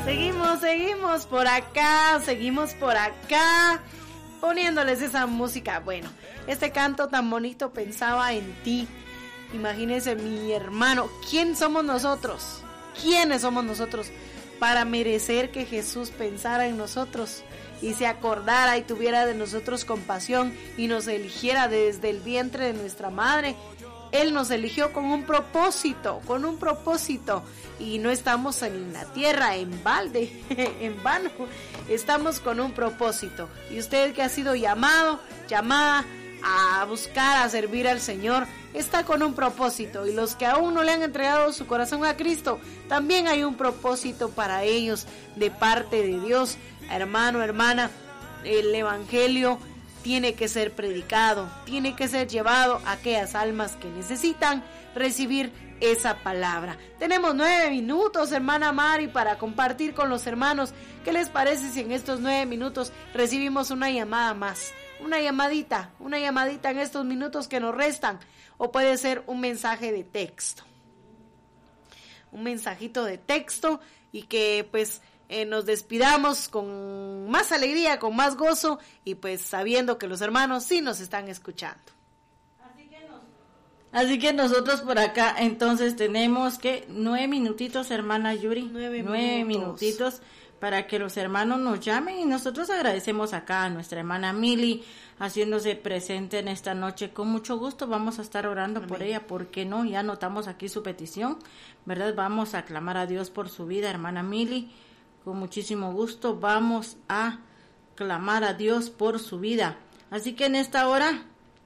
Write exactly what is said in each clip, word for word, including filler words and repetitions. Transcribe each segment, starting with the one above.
Seguimos, seguimos por acá, seguimos por acá, poniéndoles esa música. Bueno, este canto tan bonito, Pensaba en ti. Imagínense, mi hermano, ¿quién somos nosotros? ¿Quiénes somos nosotros para merecer que Jesús pensara en nosotros y se acordara y tuviera de nosotros compasión y nos eligiera desde el vientre de nuestra madre? Él nos eligió con un propósito, con un propósito, y no estamos en la tierra en balde, en vano, estamos con un propósito. Y usted que ha sido llamado, llamada a buscar, a servir al Señor, está con un propósito. Y los que aún no le han entregado su corazón a Cristo, también hay un propósito para ellos de parte de Dios. Hermano, hermana, el Evangelio tiene que ser predicado, tiene que ser llevado a aquellas almas que necesitan recibir esa palabra. Tenemos nueve minutos, hermana Mari, para compartir con los hermanos. ¿Qué les parece si en estos nueve minutos recibimos una llamada más? Una llamadita, una llamadita en estos minutos que nos restan, o puede ser un mensaje de texto. Un mensajito de texto y que pues Eh, nos despidamos con más alegría, con más gozo y pues sabiendo que los hermanos sí nos están escuchando. Así que, nos... Así que nosotros por acá entonces tenemos que nueve minutitos, hermana Yuri, nueve, nueve minutos. minutitos para que los hermanos nos llamen, y nosotros agradecemos acá a nuestra hermana Mili haciéndose presente en esta noche. Con mucho gusto vamos a estar orando Amén. Por ella, ¿por qué no? Ya anotamos aquí su petición, ¿verdad? Vamos a clamar a Dios por su vida, hermana Mili. Con muchísimo gusto vamos a clamar a Dios por su vida. Así que en esta hora,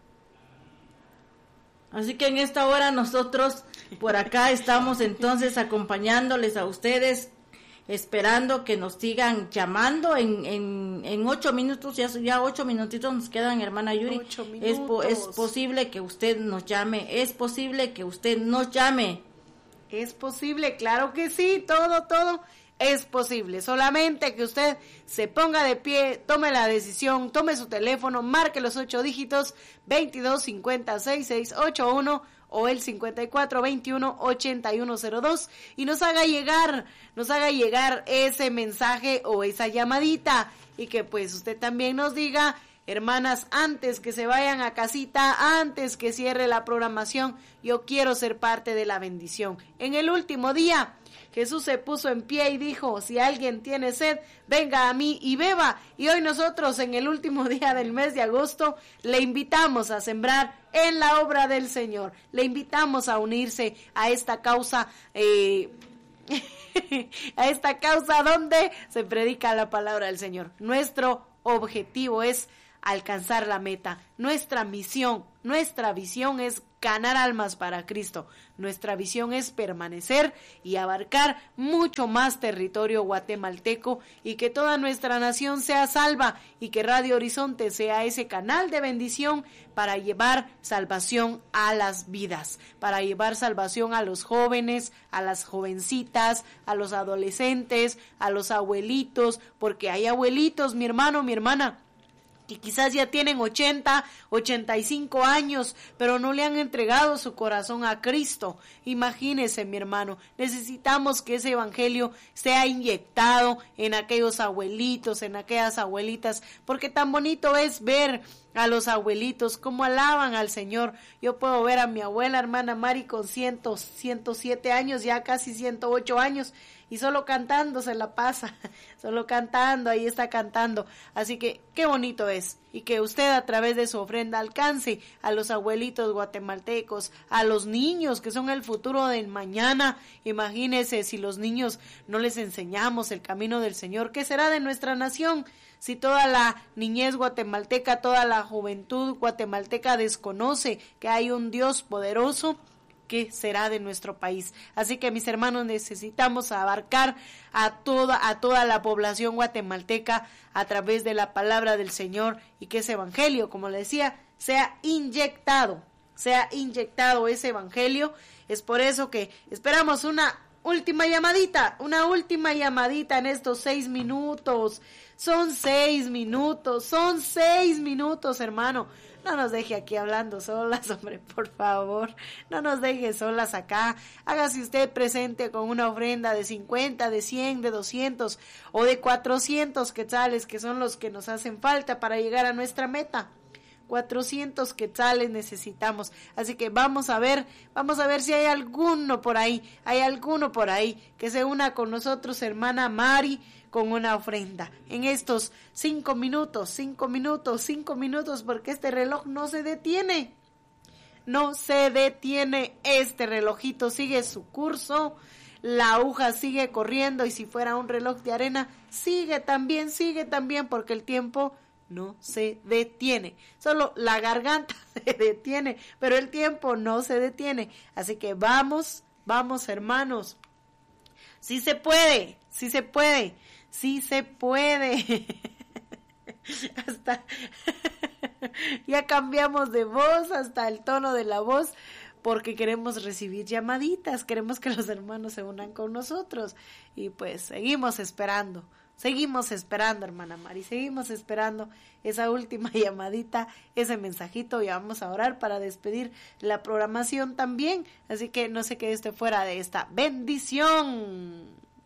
así que en esta hora nosotros por acá estamos entonces acompañándoles a ustedes, esperando que nos sigan llamando en, en, en ocho minutos, ya, ya ocho minutitos nos quedan, hermana Yuri. Ocho es, es posible que usted nos llame, es posible que usted nos llame. Es posible, claro que sí, todo, todo. Es posible, solamente que usted se ponga de pie, tome la decisión, tome su teléfono, marque los ocho dígitos veintidós cincuenta sesenta y seis ochenta y uno o el cincuenta y cuatro veintiuno ochenta y uno cero dos y nos haga llegar, nos haga llegar ese mensaje o esa llamadita, y que pues usted también nos diga: hermanas, antes que se vayan a casita, antes que cierre la programación, yo quiero ser parte de la bendición. En el último día Jesús se puso en pie y dijo: si alguien tiene sed, venga a mí y beba. Y hoy nosotros, en el último día del mes de agosto, le invitamos a sembrar en la obra del Señor. Le invitamos a unirse a esta causa, eh, a esta causa donde se predica la palabra del Señor. Nuestro objetivo es alcanzar la meta. Nuestra misión, nuestra visión es ganar almas para Cristo. Nuestra visión es permanecer y abarcar mucho más territorio guatemalteco, y que toda nuestra nación sea salva, y que Radio Horizonte sea ese canal de bendición para llevar salvación a las vidas, para llevar salvación a los jóvenes, a las jovencitas, a los adolescentes, a los abuelitos, porque hay abuelitos, mi hermano, mi hermana, que quizás ya tienen ochenta, ochenta y cinco años, pero no le han entregado su corazón a Cristo. Imagínese, mi hermano, necesitamos que ese evangelio sea inyectado en aquellos abuelitos, en aquellas abuelitas, porque tan bonito es ver a los abuelitos cómo alaban al Señor. Yo puedo ver a mi abuela, hermana Mari, con cien, ciento siete años, ya casi ciento ocho años, y solo cantando se la pasa, solo cantando, ahí está cantando. Así que qué bonito es, y que usted a través de su ofrenda alcance a los abuelitos guatemaltecos, a los niños que son el futuro del mañana. Imagínese, si los niños no les enseñamos el camino del Señor, ¿qué será de nuestra nación? Si toda la niñez guatemalteca, toda la juventud guatemalteca desconoce que hay un Dios poderoso, ¿qué será de nuestro país? Así que, mis hermanos, necesitamos abarcar a toda, a toda la población guatemalteca a través de la palabra del Señor, y que ese evangelio, como le decía, sea inyectado, sea inyectado ese evangelio. Es por eso que esperamos una última llamadita, una última llamadita en estos seis minutos. Son seis minutos, son seis minutos, hermano. No nos deje aquí hablando solas, hombre, por favor. No nos deje solas acá. Hágase usted presente con una ofrenda de cincuenta, de cien, de doscientos o de cuatrocientos quetzales, que son los que nos hacen falta para llegar a nuestra meta. cuatrocientos quetzales necesitamos. Así que vamos a ver, vamos a ver si hay alguno por ahí, hay alguno por ahí que se una con nosotros, hermana Mari, con una ofrenda. En estos cinco minutos, cinco minutos, cinco minutos, porque este reloj no se detiene. No se detiene, este relojito sigue su curso, la aguja sigue corriendo y si fuera un reloj de arena, sigue también, sigue también, porque el tiempo no se detiene. Solo la garganta se detiene, pero el tiempo no se detiene. Así que vamos, vamos hermanos. Sí se puede, sí se puede, sí se puede. Hasta ya cambiamos de voz, hasta el tono de la voz, porque queremos recibir llamaditas, queremos que los hermanos se unan con nosotros y pues seguimos esperando. Seguimos esperando, hermana Mari, seguimos esperando esa última llamadita, ese mensajito, y vamos a orar para despedir la programación también, así que no se quede usted fuera de esta bendición.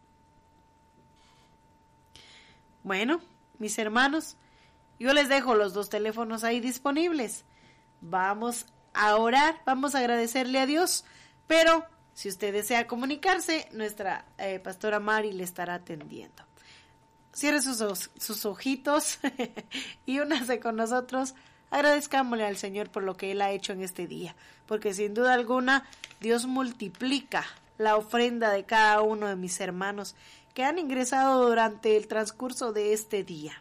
Bueno, mis hermanos, yo les dejo los dos teléfonos ahí disponibles. Vamos a orar, vamos a agradecerle a Dios, pero si usted desea comunicarse, nuestra eh, pastora Mari le estará atendiendo. Cierre sus, sus ojitos y únase con nosotros. Agradezcámosle al Señor por lo que Él ha hecho en este día, porque sin duda alguna Dios multiplica la ofrenda de cada uno de mis hermanos que han ingresado durante el transcurso de este día.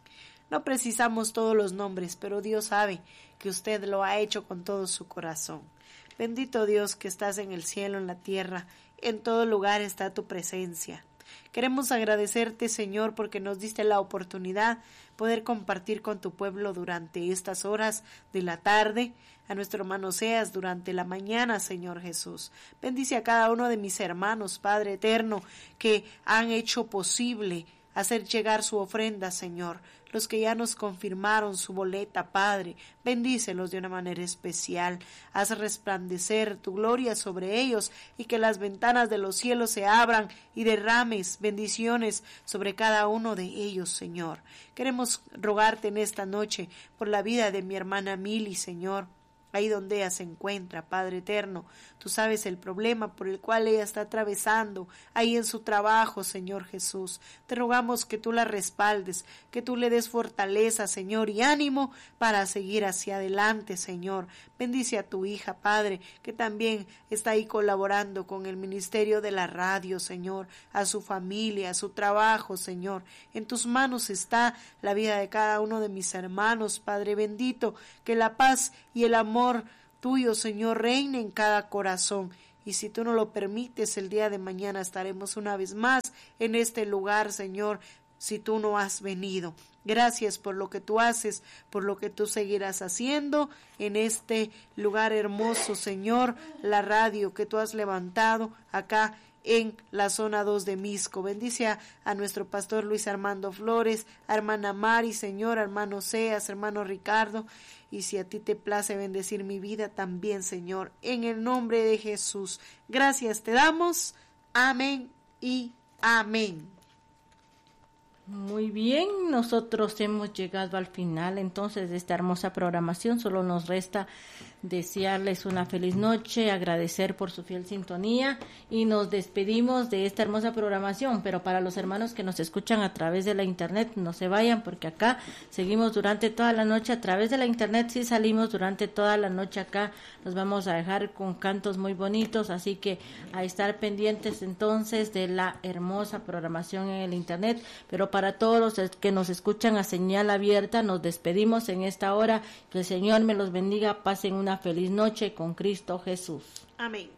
No precisamos todos los nombres, pero Dios sabe que usted lo ha hecho con todo su corazón. Bendito Dios que estás en el cielo, en la tierra, en todo lugar está tu presencia. Queremos agradecerte, Señor, porque nos diste la oportunidad poder compartir con tu pueblo durante estas horas de la tarde, a nuestro hermano Seas durante la mañana, Señor Jesús. Bendice a cada uno de mis hermanos, Padre eterno, que han hecho posible hacer llegar su ofrenda, Señor. Los que ya nos confirmaron su boleta, Padre, bendícelos de una manera especial. Haz resplandecer tu gloria sobre ellos y que las ventanas de los cielos se abran y derrames bendiciones sobre cada uno de ellos, Señor. Queremos rogarte en esta noche por la vida de mi hermana Mili, Señor. Ahí donde ella se encuentra, Padre eterno, tú sabes el problema por el cual ella está atravesando, ahí en su trabajo, Señor Jesús. Te rogamos que tú la respaldes, que tú le des fortaleza, Señor, y ánimo para seguir hacia adelante, Señor. Bendice a tu hija, Padre, que también está ahí colaborando con el ministerio de la radio, Señor, a su familia, a su trabajo, Señor. En tus manos está la vida de cada uno de mis hermanos, Padre bendito, que la paz y el amor tuyo, Señor, reine en cada corazón. Y si tú no lo permites, el día de mañana estaremos una vez más en este lugar, Señor, si tú no has venido. Gracias por lo que tú haces, por lo que tú seguirás haciendo en este lugar hermoso, Señor, la radio que tú has levantado acá en la zona dos de Misco. Bendice a, a nuestro pastor Luis Armando Flores, a hermana Mari, Señor, a hermano Seas, hermano Ricardo, y si a ti te place bendecir mi vida también, Señor, en el nombre de Jesús. Gracias te damos. Amén y amén. Muy bien, nosotros hemos llegado al final entonces de esta hermosa programación. Solo nos resta desearles una feliz noche, agradecer por su fiel sintonía y nos despedimos de esta hermosa programación. Pero para los hermanos que nos escuchan a través de la internet, no se vayan, porque acá seguimos durante toda la noche a través de la internet. Sí, salimos durante toda la noche acá, nos vamos a dejar con cantos muy bonitos, así que a estar pendientes entonces de la hermosa programación en el internet. Pero para todos los que nos escuchan a señal abierta, nos despedimos en esta hora. Que el Señor me los bendiga, pasen una feliz noche con Cristo Jesús. Amén.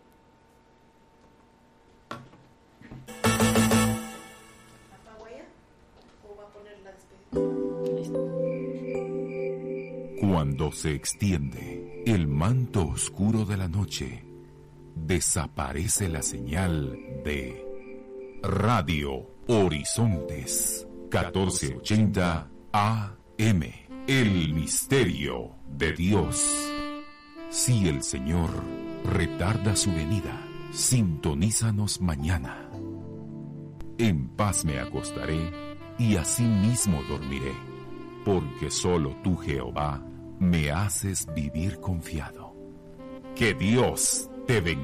Cuando se extiende el manto oscuro de la noche, desaparece la señal de Radio Horizontes catorce ochenta A M El misterio de Dios. Si el Señor retarda su venida, sintonízanos mañana. En paz me acostaré y asimismo dormiré, porque solo tú, Jehová, me haces vivir confiado. Que Dios te bendiga.